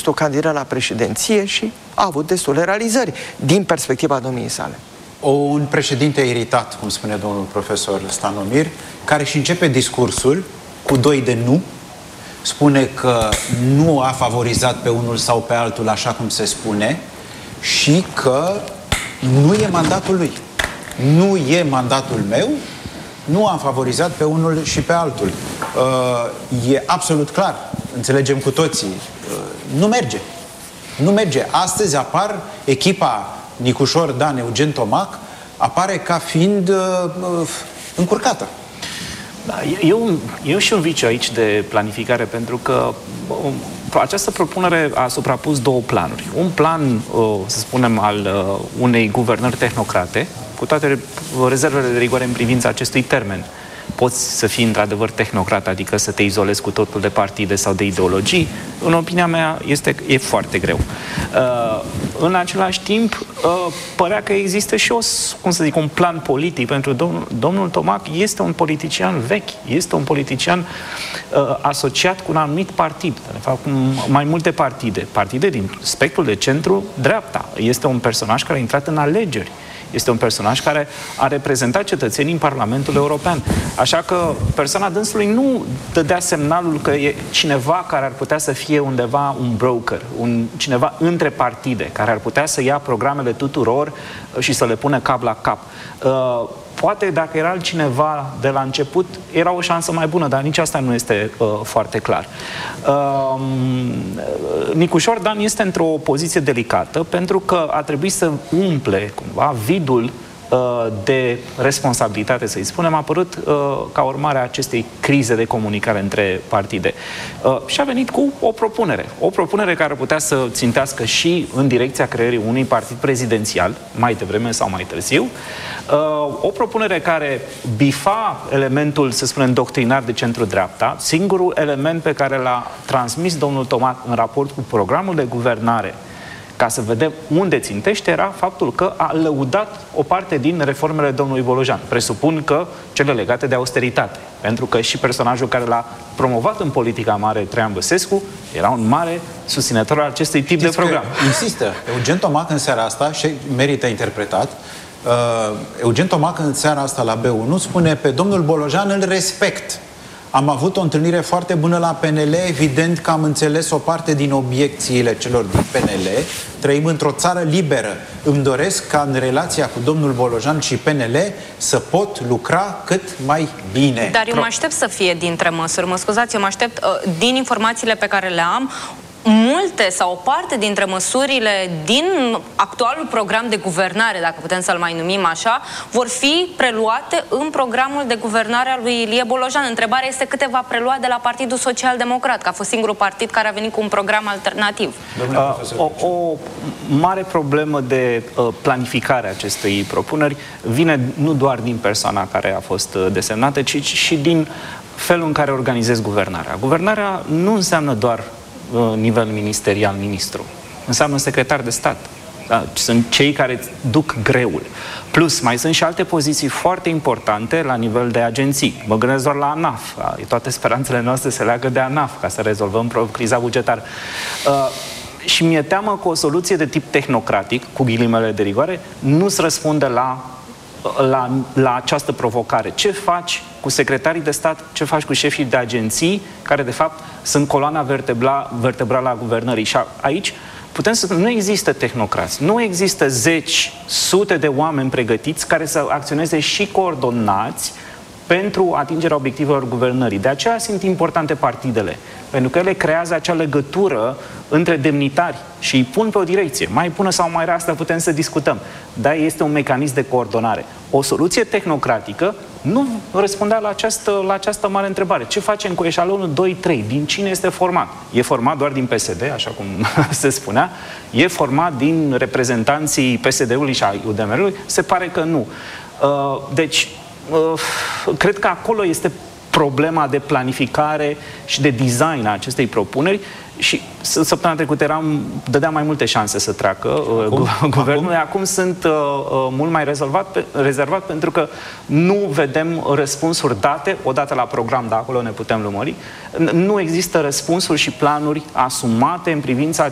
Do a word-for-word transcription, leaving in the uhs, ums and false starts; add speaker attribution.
Speaker 1: fost o candidat la președinție și a avut destule realizări din perspectiva domniei sale.
Speaker 2: O, un președinte iritat, cum spune domnul profesor Stanomir, care și începe discursul cu doi de nu, spune că nu a favorizat pe unul sau pe altul așa cum se spune și că nu e mandatul lui. Nu e mandatul meu, nu am favorizat pe unul și pe altul. Uh, e absolut clar, înțelegem cu toții, uh, nu merge. Nu merge. Astăzi apar echipa Nicușor Dan, Eugen Tomac, apare ca fiind uh, uh, încurcată.
Speaker 3: Da, eu, eu și un viciu aici de planificare, pentru că um, această propunere a suprapus două planuri. Un plan, uh, să spunem, al uh, unei guvernări tehnocrate, cu toate rezervele de rigoare în privința acestui termen. Poți să fii într-adevăr tehnocrat, adică să te izolezi cu totul de partide sau de ideologii. În opinia mea, este, e foarte greu. Uh, în același timp, uh, părea că există și o, cum să zic, un plan politic pentru domnul, domnul Tomac. Este un politician vechi, este un politician uh, asociat cu un anumit partid, de fapt cu mai multe partide, partide din spectrul de centru-dreapta. Este un personaj care a intrat în alegeri. Este un personaj care a reprezentat cetățenii în Parlamentul European. Așa că persoana dânsului nu dădea semnalul că e cineva care ar putea să fie undeva un broker, un, cineva între partide, care ar putea să ia programele tuturor și să le pună cap la cap. Uh, Poate dacă era altcineva de la început, era o șansă mai bună, dar nici asta nu este uh, foarte clar. Uh, Nicușor Dan este într-o poziție delicată pentru că a trebuit să umple cumva vidul uh, de responsabilitate, să-i spunem, a apărut uh, ca urmare a acestei crize de comunicare între partide. Uh, și a venit cu o propunere. O propunere care putea să țintească și în direcția creării unui partid prezidențial, mai devreme sau mai târziu. Uh, o propunere care bifa elementul, să spunem, doctrinar de centru-dreapta. Singurul element pe care l-a transmis domnul Tomac în raport cu programul de guvernare, ca să vedem unde țintește, era faptul că a lăudat o parte din reformele domnului Bolojan. Presupun că cele legate de austeritate. Pentru că și personajul care l-a promovat în politica mare, Traian Băsescu, era un mare susținător al acestui tip
Speaker 2: Știți
Speaker 3: de program.
Speaker 2: Insistă Eugen Tomac în seara asta și merită interpretat. Uh, Eugen Tomac în seara asta la B unu spune: pe domnul Bolojan îl respect. Am avut o întâlnire foarte bună la P N L, evident că am înțeles o parte din obiecțiile celor din P N L. Trăim într-o țară liberă. Îmi doresc ca în relația cu domnul Bolojan și P N L să pot lucra cât mai bine.
Speaker 4: Dar eu mă aștept să fie dintre măsuri. Mă scuzați, eu mă aștept, uh, din informațiile pe care le am, multe sau o parte dintre măsurile din actualul program de guvernare, dacă putem să-l mai numim așa, vor fi preluate în programul de guvernare al lui Ilie Bolojan. Întrebarea este câte va prelua de la Partidul Social Democrat, că a fost singurul partid care a venit cu un program alternativ.
Speaker 3: Uh, o, o mare problemă de uh, planificare a acestei propuneri vine nu doar din persoana care a fost uh, desemnată, ci și din felul în care organizezi guvernarea. Guvernarea nu înseamnă doar nivel ministerial, ministru. Înseamnă secretar de stat. Da? Sunt cei care duc greul. Plus, mai sunt și alte poziții foarte importante la nivel de agenții. Mă gândesc doar la ANAF. Toate speranțele noastre se leagă de ANAF ca să rezolvăm criza bugetară. Uh, și mi-e teamă că o soluție de tip tehnocratic, cu ghilimele de rigoare, nu-ți răspunde la La, la această provocare. Ce faci cu secretarii de stat, ce faci cu șefii de agenții, care de fapt sunt coloana vertebra, vertebrală a guvernării. Și aici putem să nu există tehnocrați, nu există zeci, sute de oameni pregătiți care să acționeze și coordonați pentru atingerea obiectivelor guvernării. De aceea sunt importante partidele, pentru că ele creează acea legătură între demnitari și îi pun pe o direcție. Mai bună sau mai rea, asta putem să discutăm. Dar este un mecanism de coordonare. O soluție tehnocratică nu răspundea la această, la această mare întrebare. Ce facem cu eșalonul doi trei? Din cine este format? E format doar din P S D, așa cum se spunea? E format din reprezentanții P S D-ului și a U D M R-ului? Se pare că nu. Deci, cred că acolo este problema de planificare și de design a acestei propuneri și săptămâna trecută eram, dădea mai multe șanse să treacă acum, guvernul. Acum, acum sunt uh, mult mai rezolvat, pe, rezervat pentru că nu vedem răspunsuri date, odată la program, dar acolo ne putem lămuri. Nu există răspunsuri și planuri asumate în privința